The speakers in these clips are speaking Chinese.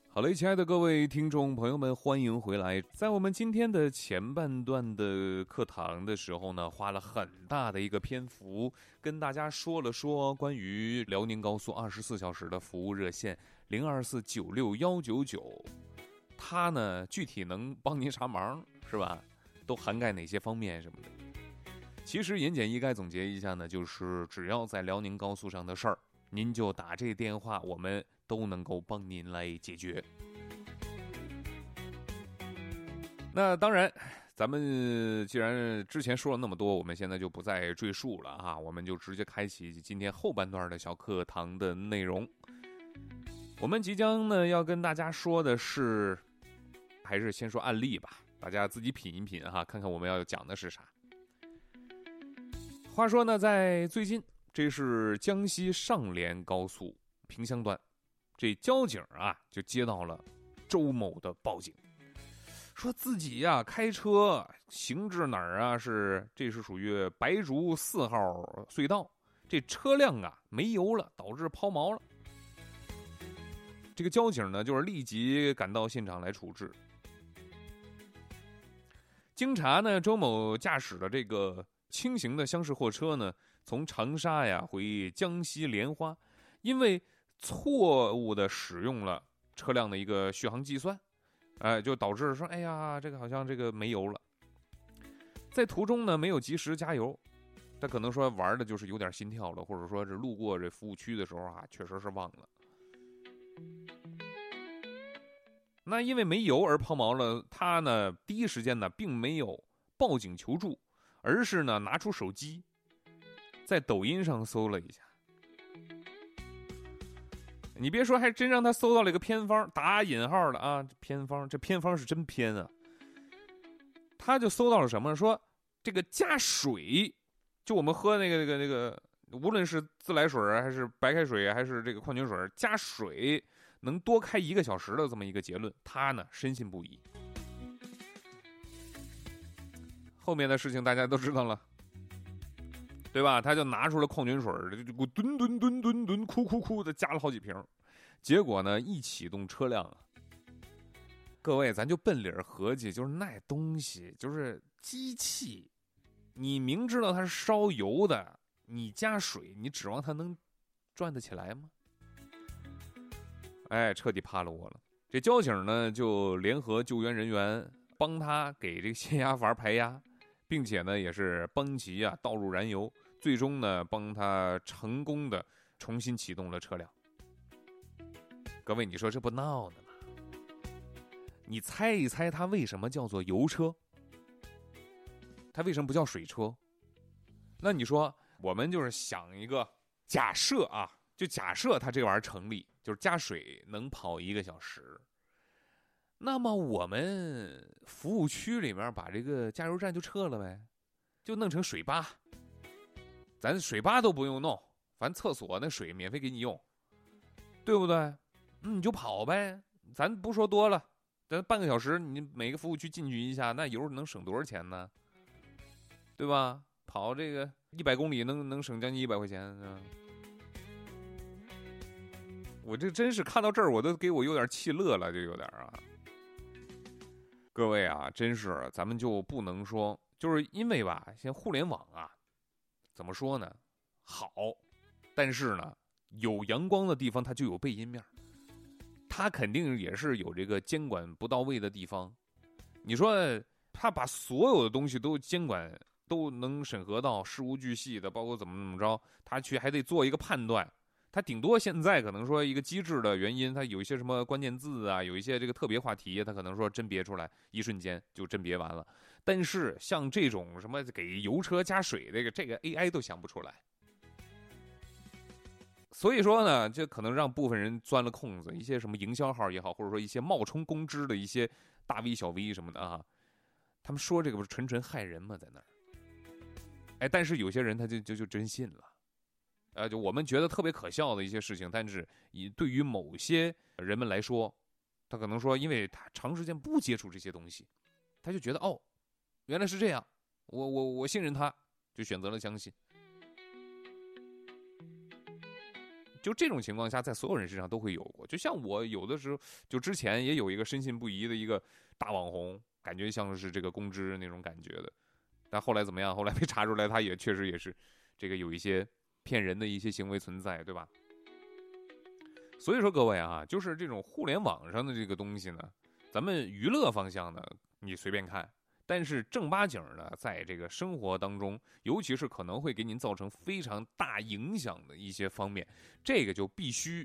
好嘞，亲爱的各位听众朋友们，欢迎回来。在我们今天的前半段的课堂的时候呢，花了很大的一个篇幅跟大家说了说关于辽宁高速24小时的服务热线024961199，它呢具体能帮您啥忙是吧？都涵盖哪些方面什么的。其实言简意赅总结一下呢，就是只要在辽宁高速上的事儿，您就打这电话，我们都能够帮您来解决。那当然，咱们既然之前说了那么多，我们现在就不再赘述了啊，我们就直接开启今天后半段的小课堂的内容。我们即将呢要跟大家说的是，还是先说案例吧，大家自己品一品哈，看看我们要讲的是啥。话说呢，在最近，这是江西上联高速萍乡段，这交警啊就接到了周某的报警，说自己呀开车行至哪儿啊，这是属于白竹4号隧道，这车辆啊没油了，导致抛锚了。这个交警呢就是立即赶到现场来处置。经查呢，周某驾驶的这个轻型的厢式货车呢，从长沙呀回江西莲花，因为错误的使用了车辆的一个续航计算，就导致说，哎呀，这个好像这个没油了。在途中呢，没有及时加油，他可能说玩的就是有点心跳了，或者说是路过这服务区的时候啊，确实是忘了。那因为没油而抛锚了，他呢第一时间呢并没有报警求助，而是呢拿出手机，在抖音上搜了一下。你别说，还真让他搜到了一个偏方，打引号的啊，偏方，这偏方是真偏啊。他就搜到了什么？说这个加水，就我们喝那个，无论是自来水还是白开水还是这个矿泉水，加水能多开1个小时的这么一个结论，他呢深信不疑。后面的事情大家都知道了，对吧？他就拿出了矿泉水，就给我吨哭的加了好几瓶，结果呢一启动车辆啊，各位咱就奔理儿合计，就是那东西就是机器，你明知道它是烧油的，你加水，你指望它能转得起来吗？彻底怕了我了。这交警呢就联合救援人员帮他给这个泄压阀排压，并且呢也是帮其啊倒入燃油，最终呢帮他成功的重新启动了车辆。各位，你说这不闹呢吗？你猜一猜它为什么叫做油车？它为什么不叫水车？那你说我们就是想一个假设啊，就假设它这玩意儿成立，就是加水能跑1个小时，那么我们服务区里面把这个加油站就撤了呗，就弄成水吧，咱水吧都不用弄，反正厕所那水免费给你用，对不对？你就跑呗，咱不说多了，咱半个小时你每个服务区进去一下，那油能省多少钱呢？对吧？跑这个100公里能省将近100块钱，是吧？我这真是看到这儿我都给我有点气乐了，就有点啊。各位啊，真是咱们就不能说，就是因为吧，现在互联网啊，怎么说呢？好，但是呢，有阳光的地方它就有背阴面，它肯定也是有这个监管不到位的地方。你说他把所有的东西都监管，都能审核到事无巨细的，包括怎么着，他还得做一个判断。他顶多现在可能说一个机制的原因，他有一些什么关键字啊，有一些这个特别话题，他可能说甄别出来，一瞬间就甄别完了。但是像这种什么给油车加水这个 AI 都想不出来。所以说呢，这可能让部分人钻了空子，一些什么营销号也好，或者说一些冒充公知的一些大 V 小 V 什么的啊，他们说这个不是纯纯害人吗？在那儿，但是有些人他就真信了。就我们觉得特别可笑的一些事情，但是对于某些人们来说，他可能说，因为他长时间不接触这些东西，他就觉得原来是这样，我信任他，就选择了相信。 就这种情况下，在所有人身上都会有过。就像我有的时候，就之前也有一个深信不疑的一个大网红，感觉像是这个公知那种感觉的，但后来怎么样？后来被查出来，他也确实也是这个有一些骗人的一些行为存在，对吧？所以说各位啊，就是这种互联网上的这个东西呢，咱们娱乐方向呢，你随便看。但是正八经的，在这个生活当中，尤其是可能会给您造成非常大影响的一些方面，这个就必须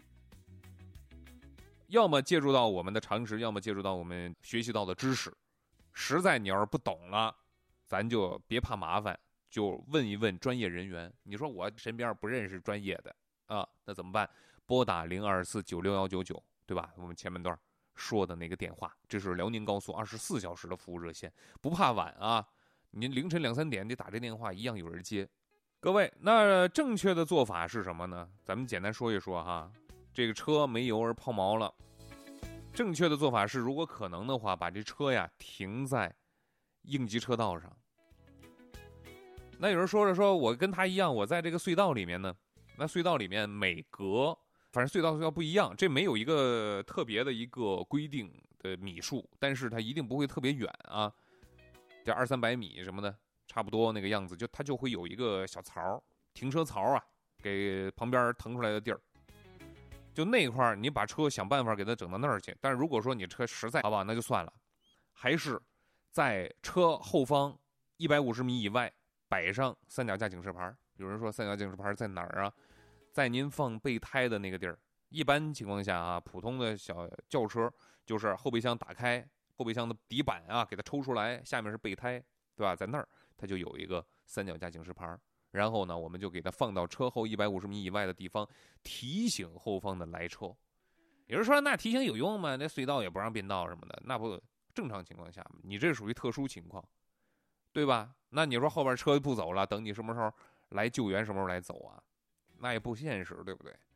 要么借助到我们的常识，要么借助到我们学习到的知识。实在你要是不懂了，咱就别怕麻烦，就问一问专业人员。你说我身边不认识专业的啊，那怎么办？拨打02496199，对吧？我们前半段说的那个电话，这是辽宁高速24小时的服务热线，不怕晚啊！您凌晨2、3点得打这电话，一样有人接。各位，那正确的做法是什么呢？咱们简单说一说哈。这个车没油而抛锚了，正确的做法是，如果可能的话，把这车呀停在应急车道上。那有人说着说，我跟他一样，我在这个隧道里面呢。那隧道里面每隔，反正隧道不一样，这没有一个特别的一个规定的米数，但是它一定不会特别远啊，这200-300米什么的，差不多那个样子，就它就会有一个小槽，停车槽啊，给旁边腾出来的地儿。就那块儿，你把车想办法给它整到那儿去。但是如果说你车实在好吧，那就算了，还是在车后方150米以外摆上三脚架警示牌。有人说三脚架警示牌在哪儿啊？在您放备胎的那个地儿。一般情况下啊，普通的小轿车就是后备箱打开，后备箱的底板啊给它抽出来，下面是备胎，对吧？在那儿它就有一个三脚架警示牌。然后呢，我们就给它放到车后150米以外的地方，提醒后方的来车。有人说那提醒有用吗？那隧道也不让变道什么的，那不正常情况下，你这属于特殊情况，对吧？那你说后边车不走了，等你什么时候来救援，什么时候来走啊？那也不现实，对不对？